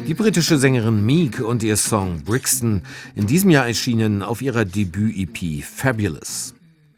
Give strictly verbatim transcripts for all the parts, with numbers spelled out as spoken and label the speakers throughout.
Speaker 1: Die britische Sängerin Meek und ihr Song Brixton, in diesem Jahr erschienen auf ihrer Debüt-E P Fabulous.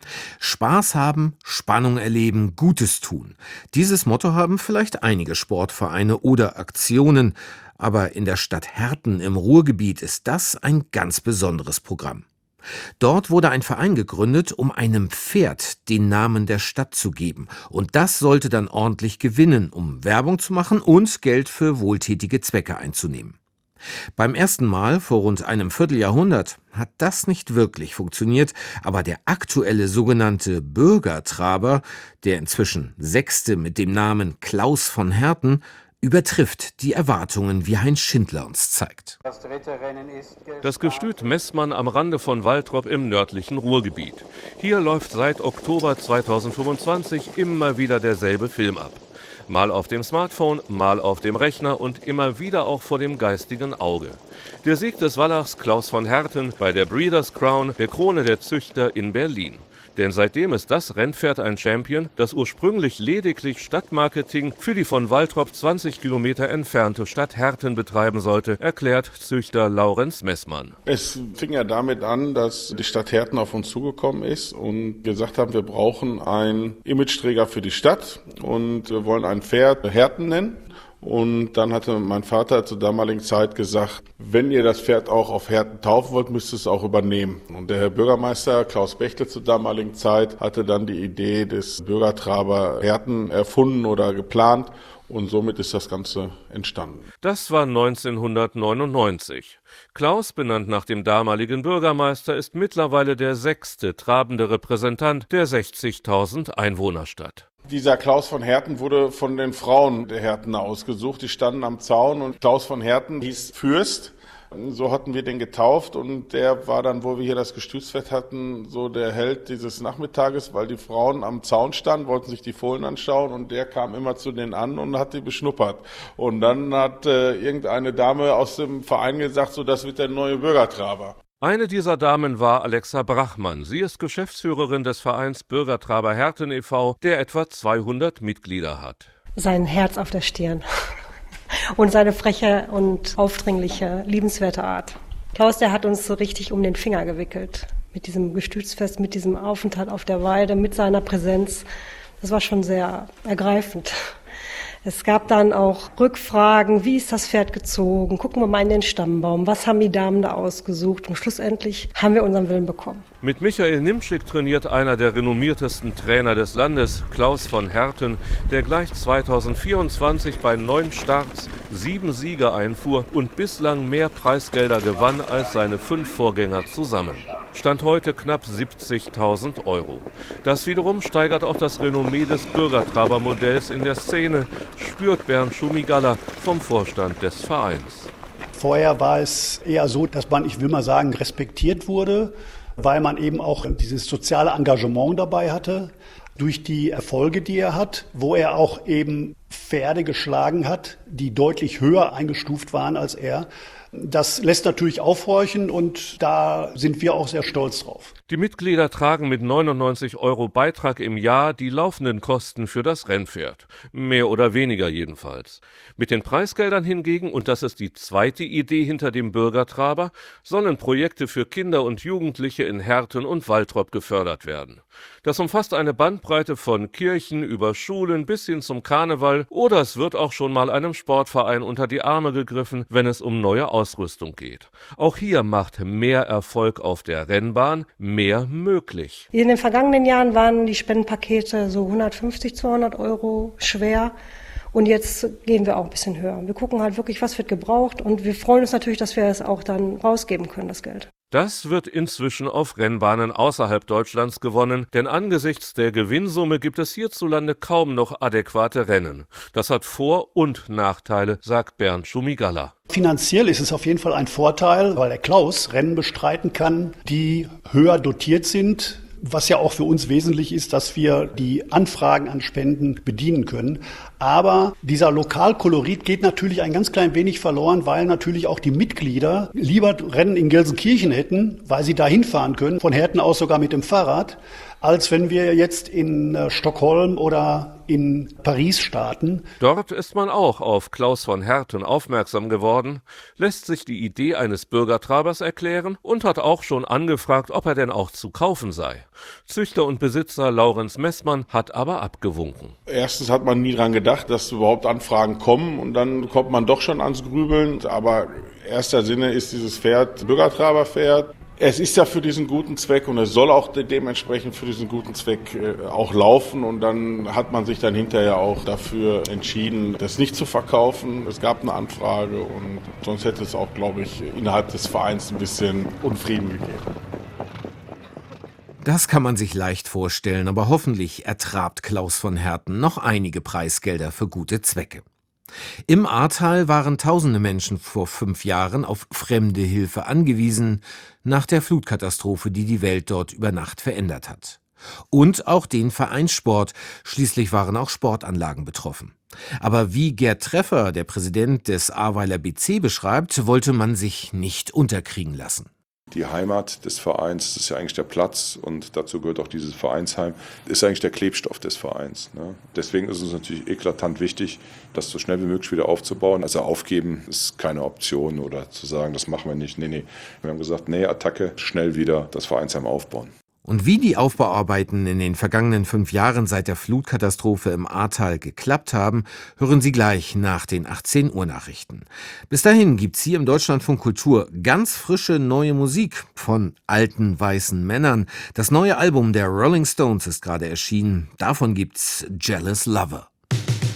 Speaker 1: Spaß haben, Spannung erleben, Gutes tun. Dieses Motto haben vielleicht einige Sportvereine oder Aktionen, aber in der Stadt Herten im Ruhrgebiet ist das ein ganz besonderes Programm. Dort wurde ein Verein gegründet, um einem Pferd den Namen der Stadt zu geben. Und das sollte dann ordentlich gewinnen, um Werbung zu machen und Geld für wohltätige Zwecke einzunehmen. Beim ersten Mal vor rund einem Vierteljahrhundert hat das nicht wirklich funktioniert, aber der aktuelle sogenannte Bürgertraber, der inzwischen sechste mit dem Namen Klaus von Herten, übertrifft die Erwartungen, wie Heinz Schindler uns zeigt.
Speaker 2: Das dritte Rennen ist
Speaker 3: Das Gestüt Messmann am Rande von Waltrop im nördlichen Ruhrgebiet. Hier läuft seit Oktober zweitausendfünfundzwanzig immer wieder derselbe Film ab. Mal auf dem Smartphone, mal auf dem Rechner und immer wieder auch vor dem geistigen Auge. Der Sieg des Wallachs Klaus von Herten bei der Breeders' Crown, der Krone der Züchter in Berlin. Denn seitdem ist das Rennpferd ein Champion, das ursprünglich lediglich Stadtmarketing für die von Waltrop zwanzig Kilometer entfernte Stadt Herten betreiben sollte, erklärt Züchter Laurenz Messmann.
Speaker 4: Es fing ja damit an, dass die Stadt Herten auf uns zugekommen ist und gesagt haben, wir brauchen einen Imageträger für die Stadt und wir wollen ein Pferd Herten nennen. Und dann hatte mein Vater zur damaligen Zeit gesagt, wenn ihr das Pferd auch auf Herten taufen wollt, müsst ihr es auch übernehmen. Und der Herr Bürgermeister Klaus Bechtel zur damaligen Zeit hatte dann die Idee des Bürgertraber Herten erfunden oder geplant. Und somit ist das Ganze entstanden.
Speaker 3: Das war neunzehnhundertneunundneunzig. Klaus, benannt nach dem damaligen Bürgermeister, ist mittlerweile der sechste trabende Repräsentant der sechzigtausend Einwohnerstadt.
Speaker 4: Dieser Klaus von Herten wurde von den Frauen der Hertener ausgesucht. Die standen am Zaun und Klaus von Herten hieß Fürst. So hatten wir den getauft und der war dann, wo wir hier das Gestütsfest hatten, so der Held dieses Nachmittages, weil die Frauen am Zaun standen, wollten sich die Fohlen anschauen und der kam immer zu denen an und hat die beschnuppert. Und dann hat äh, irgendeine Dame aus dem Verein gesagt, so das wird der neue Bürgertraber.
Speaker 3: Eine dieser Damen war Alexa Brachmann. Sie ist Geschäftsführerin des Vereins Bürgertraber Herten e V, der etwa zweihundert Mitglieder hat.
Speaker 5: Sein Herz auf der Stirn und seine freche und aufdringliche, liebenswerte Art. Klaus, der hat uns so richtig um den Finger gewickelt. Mit diesem Gestütsfest, mit diesem Aufenthalt auf der Weide, mit seiner Präsenz. Das war schon sehr ergreifend. Es gab dann auch Rückfragen, wie ist das Pferd gezogen, gucken wir mal in den Stammbaum, was haben die Damen da ausgesucht und schlussendlich haben wir unseren Willen bekommen.
Speaker 3: Mit Michael Nimschick trainiert einer der renommiertesten Trainer des Landes, Klaus von Herten, der gleich zweitausendvierundzwanzig bei neun Starts sieben Siege einfuhr und bislang mehr Preisgelder gewann als seine fünf Vorgänger zusammen. Stand heute knapp siebzigtausend Euro. Das wiederum steigert auch das Renommee des Bürgertraber-Modells in der Szene, spürt Bernd Schumigalla vom Vorstand des Vereins.
Speaker 6: Vorher war es eher so, dass man, ich will mal sagen, respektiert wurde, weil man eben auch dieses soziale Engagement dabei hatte, durch die Erfolge, die er hat, wo er auch eben Pferde geschlagen hat, die deutlich höher eingestuft waren als er. Das lässt natürlich aufhorchen und da sind wir auch sehr stolz drauf.
Speaker 3: Die Mitglieder tragen mit neunundneunzig Euro Beitrag im Jahr die laufenden Kosten für das Rennpferd. Mehr oder weniger jedenfalls. Mit den Preisgeldern hingegen, und das ist die zweite Idee hinter dem Bürgertraber, sollen Projekte für Kinder und Jugendliche in Herten und Waltrop gefördert werden. Das umfasst eine Bandbreite von Kirchen über Schulen bis hin zum Karneval oder es wird auch schon mal einem Sportverein unter die Arme gegriffen, wenn es um neue Ausrüstung geht. Auch hier macht mehr Erfolg auf der Rennbahn mehr möglich.
Speaker 5: In den vergangenen Jahren waren die Spendenpakete so hundertfünfzig, zweihundert Euro schwer. Und jetzt gehen wir auch ein bisschen höher. Wir gucken halt wirklich, was wird gebraucht und wir freuen uns natürlich, dass wir es auch dann rausgeben können, das Geld.
Speaker 3: Das wird inzwischen auf Rennbahnen außerhalb Deutschlands gewonnen, denn angesichts der Gewinnsumme gibt es hierzulande kaum noch adäquate Rennen. Das hat Vor- und Nachteile, sagt Bernd Schumigalla.
Speaker 6: Finanziell ist es auf jeden Fall ein Vorteil, weil der Klaus Rennen bestreiten kann, die höher dotiert sind. Was ja auch für uns wesentlich ist, dass wir die Anfragen an Spenden bedienen können. Aber dieser Lokalkolorit geht natürlich ein ganz klein wenig verloren, weil natürlich auch die Mitglieder lieber Rennen in Gelsenkirchen hätten, weil sie da hinfahren können, von Herten aus sogar mit dem Fahrrad, als wenn wir jetzt in äh, Stockholm oder in Paris starten.
Speaker 3: Dort ist man auch auf Klaus von Herten aufmerksam geworden, lässt sich die Idee eines Bürgertrabers erklären und hat auch schon angefragt, ob er denn auch zu kaufen sei. Züchter und Besitzer Laurenz Messmann hat aber abgewunken.
Speaker 4: Erstens hat man nie dran gedacht, dass überhaupt Anfragen kommen und dann kommt man doch schon ans Grübeln. Aber erster Sinne ist dieses Pferd Bürgertraberpferd. Es ist ja für diesen guten Zweck und es soll auch dementsprechend für diesen guten Zweck äh, auch laufen. Und dann hat man sich dann hinterher auch dafür entschieden, das nicht zu verkaufen. Es gab eine Anfrage und sonst hätte es auch, glaube ich, innerhalb des Vereins ein bisschen Unfrieden gegeben.
Speaker 1: Das kann man sich leicht vorstellen, aber hoffentlich ertrabt Klaus von Herten noch einige Preisgelder für gute Zwecke. Im Ahrtal waren tausende Menschen vor fünf Jahren auf fremde Hilfe angewiesen, nach der Flutkatastrophe, die die Welt dort über Nacht verändert hat. Und auch den Vereinssport, schließlich waren auch Sportanlagen betroffen. Aber wie Gerd Treffer, der Präsident des Ahrweiler B C, beschreibt, wollte man sich nicht unterkriegen lassen.
Speaker 2: Die Heimat des Vereins, das ist ja eigentlich der Platz und dazu gehört auch dieses Vereinsheim, ist eigentlich der Klebstoff des Vereins. Ne? Deswegen ist es natürlich eklatant wichtig, das so schnell wie möglich wieder aufzubauen. Also aufgeben ist keine Option oder zu sagen, das machen wir nicht. Nee, nee. Wir haben gesagt, nee, Attacke, schnell wieder das Vereinsheim aufbauen.
Speaker 1: Und wie die Aufbauarbeiten in den vergangenen fünf Jahren seit der Flutkatastrophe im Ahrtal geklappt haben, hören Sie gleich nach den achtzehn Uhr Nachrichten. Bis dahin gibt's hier im Deutschlandfunk Kultur ganz frische neue Musik von alten weißen Männern. Das neue Album der Rolling Stones ist gerade erschienen. Davon gibt's Jealous Lover.